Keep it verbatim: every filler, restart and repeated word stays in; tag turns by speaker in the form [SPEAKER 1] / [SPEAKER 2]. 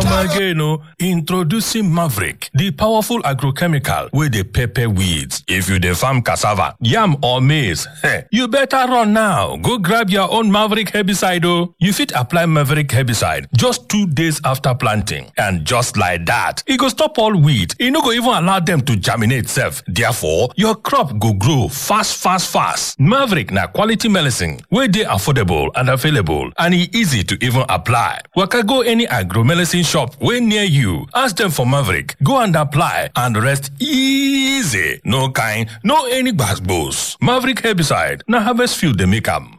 [SPEAKER 1] Come again, oh, introducing Maverick, the powerful agrochemical with the pepper weeds. If you dey farm cassava, yam or maize, heh, you better run now. Go grab your own Maverick herbicide, oh. You fit apply Maverick herbicide just two days after planting. And just like that, e go stop all weed. E no go even allow them to germinate sef. Therefore, your crop go grow fast, fast, fast. Maverick na quality medicine wey dey affordable and available, and e easy to even apply. Waka go any agro medicine shop wey near you, ask them for Maverick, go and apply and rest easy. No kind, no any gbas gbos. Maverick herbicide na Harvest Field dey make am.